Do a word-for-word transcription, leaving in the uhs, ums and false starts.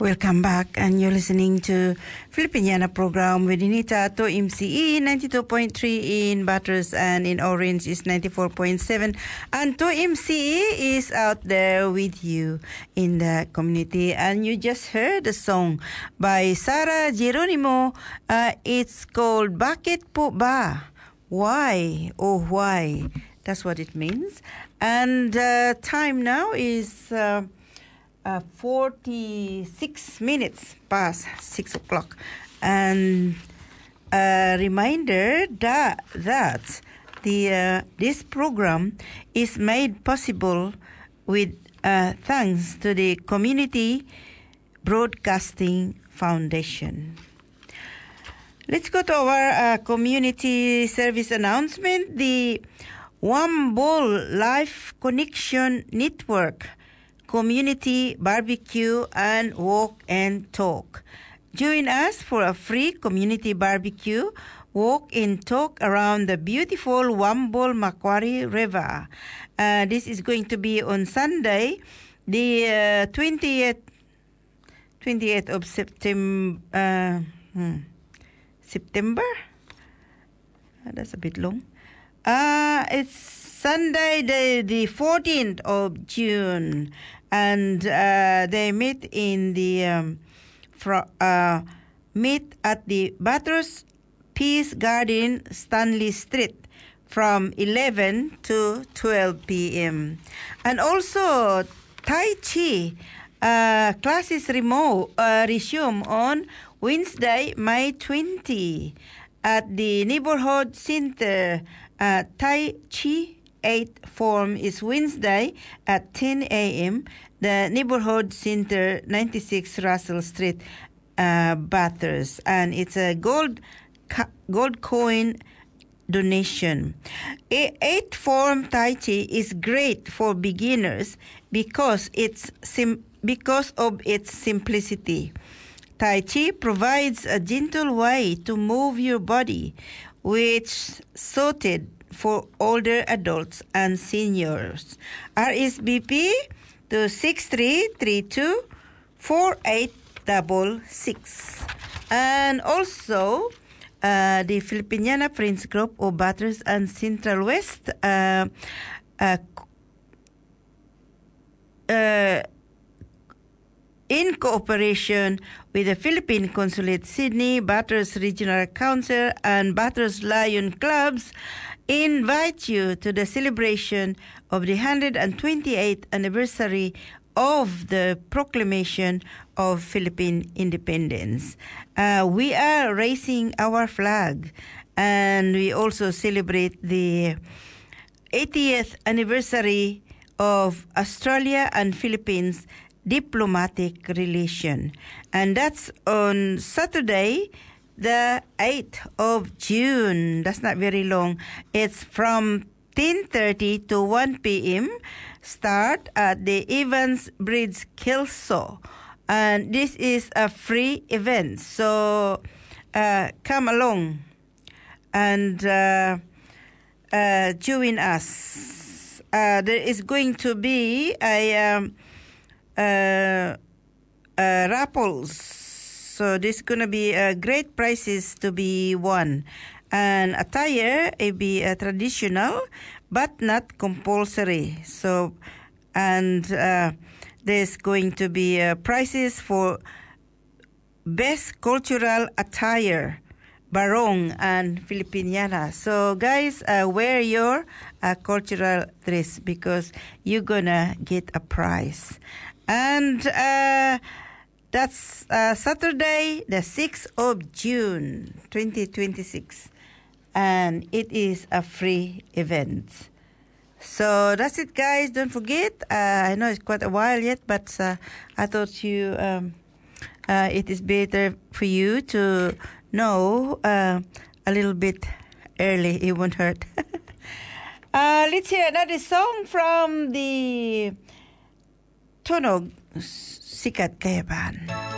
Welcome back, and you're listening to Filipiniana program with Inita to M C E ninety-two point three in Batters, and in Orange is ninety-four point seven, and to M C E is out there with you in the community. And you just heard a song by Sarah Geronimo. Uh, it's called Bakit Po Ba? Why? Oh, why? That's what it means. And uh, time now is Uh, Uh, forty-six minutes past six o'clock, and a reminder that that the uh, this program is made possible with uh, thanks to the Community Broadcasting Foundation. Let's go to our uh, community service announcement. The Wambol Life Connection Network Community Barbecue and Walk and Talk. Join us for a free community barbecue, walk and talk around the beautiful Wambol Macquarie River. Uh, this is going to be on Sunday, the uh, twentieth, twentieth of September. Uh, hmm, September? Uh, that's a bit long. Uh, it's Sunday, the, the fourteenth of June. And uh, they meet in the um, fro- uh, meet at the Bathurst Peace Garden, Stanley Street, from eleven to twelve p.m. And also Tai Chi uh, classes remo- uh, resume on Wednesday, May twentieth, at the neighborhood center. Uh, tai Chi eighth form is Wednesday at ten a.m. The neighborhood center, ninety-six Russell Street, uh, Bathurst, and it's a gold co- gold coin donation. A- eighth form Tai Chi is great for beginners because it's sim- because of its simplicity. Tai Chi provides a gentle way to move your body, which suited for older adults and seniors. R S V P to six three three two four eight six six. And also, uh, the Filipiniana Friends Group of Bathurst and Central West uh, uh, uh, in cooperation with the Philippine Consulate Sydney, Bathurst Regional Council, and Bathurst Lion Clubs, invite you to the celebration of the one hundred twenty-eighth anniversary of the proclamation of Philippine independence. Uh, we are raising our flag, and we also celebrate the eightieth anniversary of Australia and Philippines diplomatic relation. And that's on Saturday, the eighth of June. That's not very long. It's from ten thirty to one p.m. Start at the Evans Bridge, Kelso. And this is a free event. So uh, come along and uh, uh, join us. Uh, there is going to be a um, uh, uh, raffles. So this is going to be uh, great prizes to be won. And attire, it be uh, traditional, but not compulsory. So, and uh, there's going to be uh, prizes for best cultural attire, barong and Filipiniana. So guys, uh, wear your uh, cultural dress because you're gonna get a prize. And uh, that's uh, Saturday, the sixth of June, twenty twenty-six. And it is a free event. So that's it, guys. Don't forget. Uh, I know it's quite a while yet, but uh, I thought you um, uh, it is better for you to know uh, a little bit early. It won't hurt. uh, let's hear another song from the Tunog Sikat Kayaban.